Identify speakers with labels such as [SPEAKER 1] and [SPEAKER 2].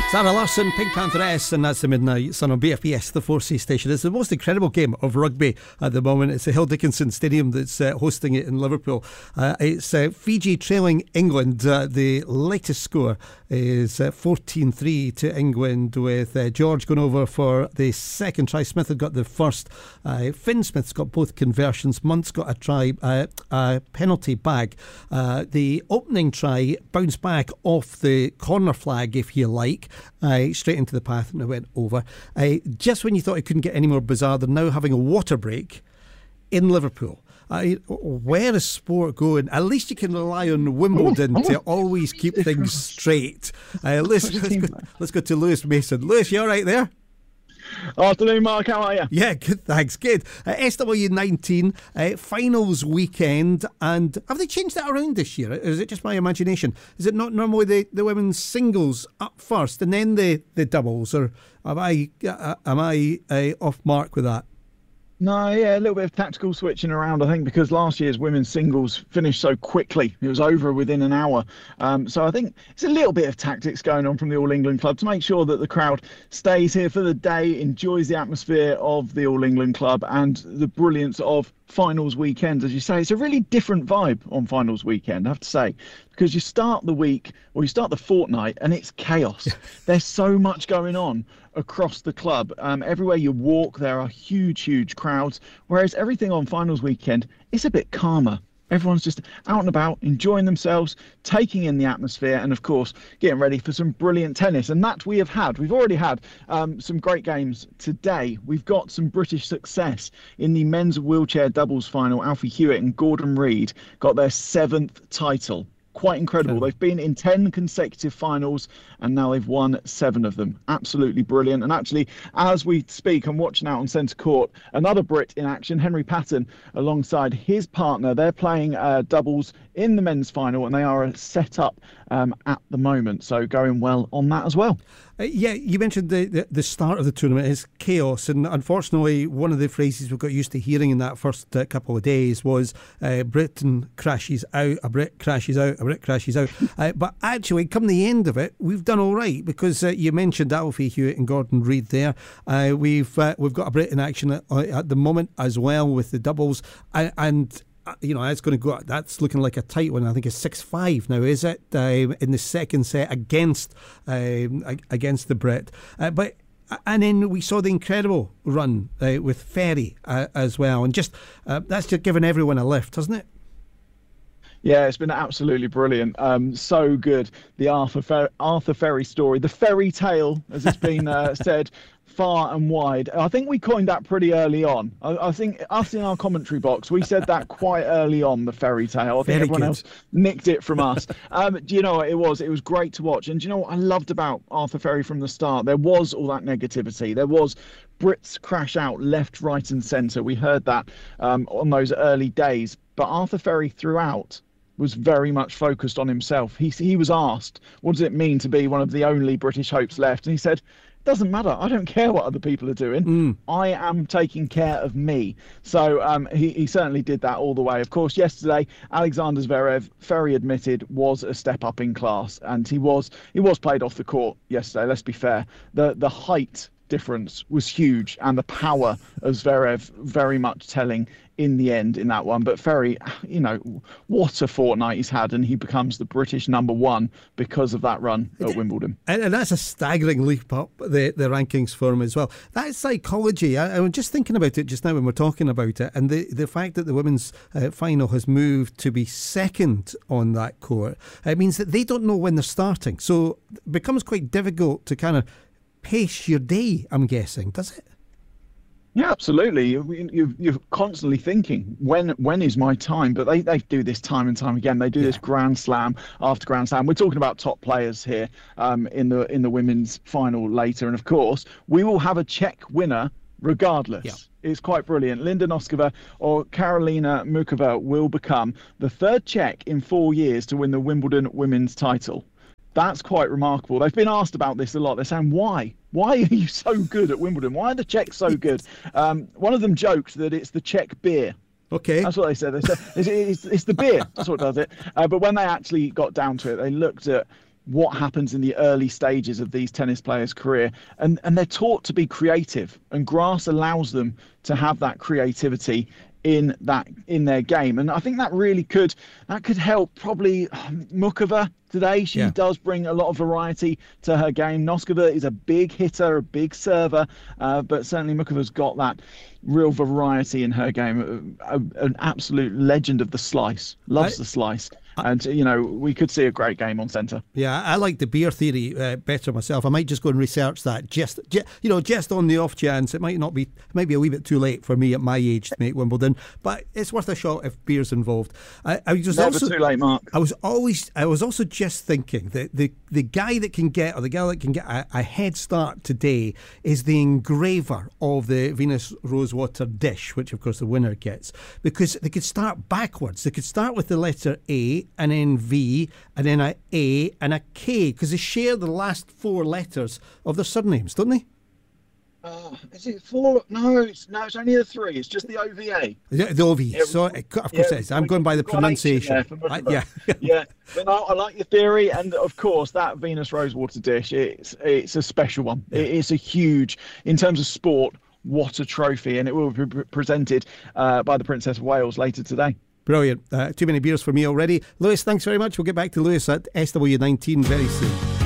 [SPEAKER 1] Sarah Larson, Pink Pantheress, and that's the Midnight Sun on BFBS, the 4C station. It's the most incredible game of rugby at the moment. It's the Hill Dickinson Stadium that's hosting it in Liverpool. It's Fiji trailing England. The latest score is 14-3 to England, with George going over for the second try. Smith had got the first. Finn Smith's got both conversions. Munt's got a penalty bag. The opening try bounced back off the corner flag, if you like, straight into the path, and it went over. Just when you thought it couldn't get any more bizarre, they're now having a water break in Liverpool. Where is sport going? At least you can rely on Wimbledon to always keep things straight. Let's go to Lewis Mason. Lewis, you all right there?
[SPEAKER 2] Afternoon, Mark. How are you?
[SPEAKER 1] Yeah, good, thanks. Good. SW19 finals weekend, and have they changed that around this year? Or is it just my imagination? Is it not normally the women's singles up first and then the doubles, or am I off mark with that?
[SPEAKER 2] No, yeah, a little bit of tactical switching around, I think, because last year's women's singles finished so quickly. It was over within an hour. So I think it's a little bit of tactics going on from the All England Club to make sure that the crowd stays here for the day, enjoys the atmosphere of the All England Club and the brilliance of finals weekend. As you say, it's a really different vibe on finals weekend, I have to say, because you start the week, or you start the fortnight, and it's chaos. There's so much going on across the club. Everywhere you walk, there are huge crowds, whereas everything on finals weekend is a bit calmer. Everyone's just out and about, enjoying themselves, taking in the atmosphere, and of course getting ready for some brilliant tennis. And that we have had. We've already had some great games today. We've got some British success in the men's wheelchair doubles final. Alfie Hewitt and Gordon Reid got their 7th title. Quite incredible. They've been in 10 consecutive finals and now they've won 7 of them. Absolutely brilliant. And actually, as we speak, I'm watching out on centre court another Brit in action, Henry Patton, alongside his partner. They're playing doubles in the men's final, and they are set up at the moment. So going well on that as well.
[SPEAKER 1] Yeah, you mentioned the start of the tournament is chaos, and unfortunately one of the phrases we got used to hearing in that first couple of days was Britain crashes out, a Brit crashes out, a Brit crashes out. But actually, come the end of it, we've done all right, because you mentioned Alfie Hewitt and Gordon Reid there. We've got a Brit in action at the moment as well with the doubles, and you know, it's going to go. That's looking like a tight one. I think it's 6-5 now, is it? In the second set against the Brit. And then we saw the incredible run with Ferry as well, and just that's just given everyone a lift, hasn't it?
[SPEAKER 2] Yeah, it's been absolutely brilliant. So good. The Arthur Ferry story, the fairy tale, as it's been said far and wide. I think we coined that pretty early on. I think us in our commentary box, we said that quite early on, the fairy tale. I think everyone else nicked it from us. Do you know what it was? It was great to watch. And do you know what I loved about Arthur Ferry from the start? There was all that negativity. There was Brits crash out left, right and centre. We heard that on those early days. But Arthur Ferry throughout was very much focused on himself. He was asked, what does it mean to be one of the only British hopes left? And he said, doesn't matter. I don't care what other people are doing. I am taking care of me. So he certainly did that all the way. Of course, yesterday, Alexander Zverev, Ferry admitted, was a step up in class, and he was played off the court yesterday. Let's be fair. The height difference was huge, and the power of Zverev very much telling in the end in that one. But Ferry, you know, what a fortnight he's had, and he becomes the British #1 because of that run at Wimbledon. And
[SPEAKER 1] that's a staggering leap up the rankings for him as well. That is psychology. I'm just thinking about it just now when we're talking about it, and the fact that the women's final has moved to be second on that court, it means that they don't know when they're starting. So it becomes quite difficult to kind of pace your day, I'm guessing, does it?
[SPEAKER 2] Yeah, absolutely. You're constantly thinking, when is my time? But they do this time and time again. They do this Grand Slam after Grand Slam. We're talking about top players here in the women's final later. And of course, we will have a Czech winner regardless. Yeah. It's quite brilliant. Linda Noskova or Karolina Mukova will become the third Czech in 4 years to win the Wimbledon women's title. That's quite remarkable. They've been asked about this a lot. They're saying, why? Why are you so good at Wimbledon? Why are the Czechs so good? One of them joked that it's the Czech beer.
[SPEAKER 1] Okay.
[SPEAKER 2] That's what they said. They said it's the beer. That's what does it. But when they actually got down to it, they looked at what happens in the early stages of these tennis players' career, and they're taught to be creative, and grass allows them to have that creativity in their game. And I think that really could help probably Muchova today. She does bring a lot of variety to her game. Noskova is a big hitter, a big server, but certainly Muchova's got that real variety in her game. An absolute legend of the slice. Loves the slice. And, we could see a great game on centre.
[SPEAKER 1] Yeah, I like the beer theory better myself. I might just go and research that just on the off chance. It might be a wee bit too late for me at my age to make Wimbledon, but it's worth a shot if beer's involved.
[SPEAKER 2] Never too late, Mark.
[SPEAKER 1] I was also just thinking that the guy that can get, or the girl that can get a head start today is the engraver of the Venus Rosewater dish, which of course the winner gets, because they could start backwards. They could start with the letter A, and then V, and then a A and a K, because they share the last 4 letters of their surnames, don't they?
[SPEAKER 2] Is it 4? No, it's only the 3. It's just the OVA.
[SPEAKER 1] The OVA. Yeah, so of course it is. I'm going by the pronunciation.
[SPEAKER 2] Yeah. But no, I like your theory, and of course that Venus Rosewater dish. It's a special one. Yeah. It's a huge, in terms of sport. What a trophy, and it will be presented by the Princess of Wales later today.
[SPEAKER 1] Brilliant. Too many beers for me already. Lewis, thanks very much. We'll get back to Lewis at SW19 very soon.